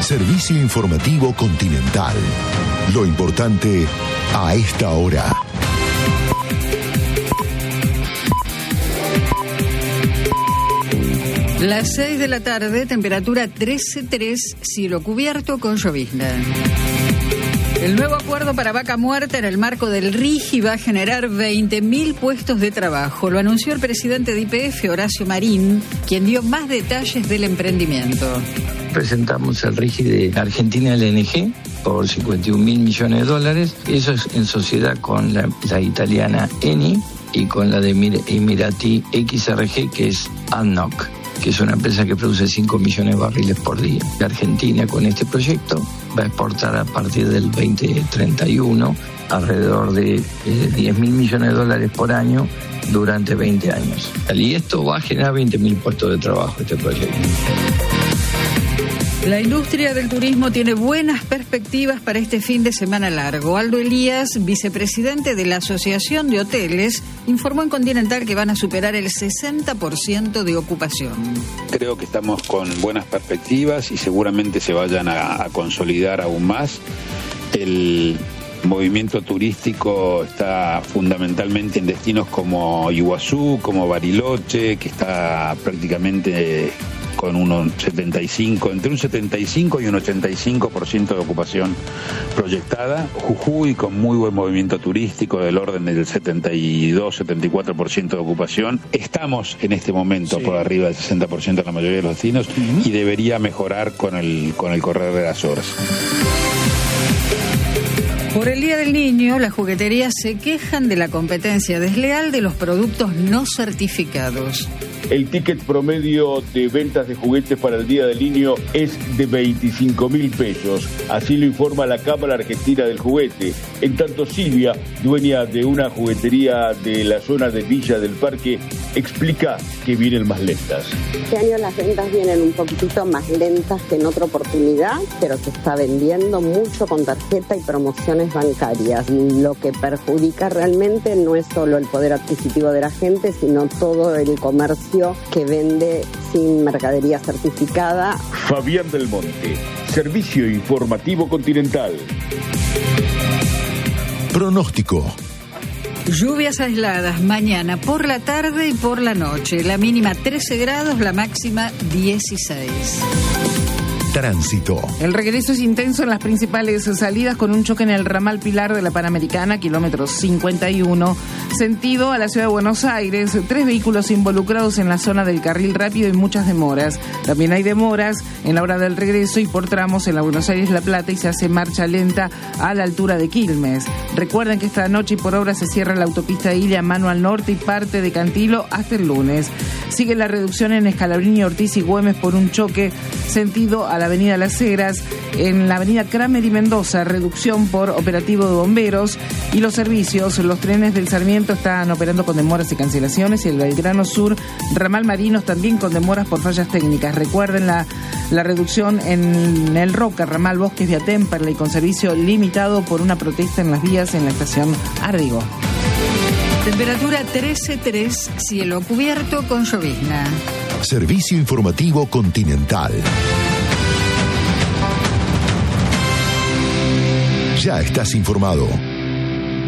Servicio Informativo Continental. Lo importante a esta hora. Las 6 de la tarde, temperatura 13,3, cielo cubierto con llovizna. El nuevo acuerdo para Vaca Muerta en el marco del RIGI va a generar 20.000 puestos de trabajo. Lo anunció el presidente de YPF, Horacio Marín, quien dio más detalles del emprendimiento. Presentamos el RIGI de Argentina LNG por $51.000 millones. Eso es en sociedad con la italiana Eni y con la de Emirati XRG, que es ADNOC, que es una empresa que produce 5 millones de barriles por día. Argentina, con este proyecto, va a exportar a partir del 2031 alrededor de $10.000 millones por año durante 20 años. Y esto va a generar 20.000 puestos de trabajo, este proyecto. La industria del turismo tiene buenas perspectivas para este fin de semana largo. Aldo Elías, vicepresidente de la Asociación de Hoteles, informó en Continental que van a superar el 60% de ocupación. Creo que estamos con buenas perspectivas y seguramente se vayan a consolidar aún más. El movimiento turístico está fundamentalmente en destinos como Iguazú, como Bariloche, que está prácticamente con entre un 75 y un 85% de ocupación proyectada. Jujuy con muy buen movimiento turístico del orden del 72-74% de ocupación. Estamos en este momento por arriba del 60% en la mayoría de los destinos y debería mejorar con el correr de las horas. Por el Día del Niño, las jugueterías se quejan de la competencia desleal de los productos no certificados. El ticket promedio de ventas de juguetes para el Día del Niño es de 25.000 pesos. Así lo informa la Cámara Argentina del Juguete. En tanto, Silvia, dueña de una juguetería de la zona de Villa del Parque, explica que vienen más lentas. Este año las ventas vienen un poquitito más lentas que en otra oportunidad, pero se está vendiendo mucho con tarjeta y promociones bancarias. Lo que perjudica realmente no es solo el poder adquisitivo de la gente, sino todo el comercio que vende sin mercadería certificada. Fabián del Monte, Servicio Informativo Continental. Pronóstico. Lluvias aisladas mañana por la tarde y por la noche. La mínima 13 grados, la máxima 16. Tránsito. El regreso es intenso en las principales salidas con un choque en el ramal Pilar de la Panamericana, kilómetro 51, sentido a la ciudad de Buenos Aires. 3 vehículos involucrados en la zona del carril rápido y muchas demoras. También hay demoras en la hora del regreso y por tramos en la Buenos Aires-La Plata y se hace marcha lenta a la altura de Quilmes. Recuerden que esta noche y por obra se cierra la autopista Ilia Mano al norte y parte de Cantilo hasta el lunes. Sigue la reducción en Scalabrini, Ortiz y Güemes por un choque sentido a la avenida Las Heras, en la avenida Kramer y Mendoza, reducción por operativo de bomberos y los servicios. Los trenes del Sarmiento están operando con demoras y cancelaciones y el Belgrano Sur, ramal Marinos también con demoras por fallas técnicas. Recuerden la reducción en el Roca, ramal Bosques de Atémperle y con servicio limitado por una protesta en las vías en la estación Árdigo. Temperatura 13,3, cielo cubierto con llovizna. Servicio Informativo Continental. Ya estás informado.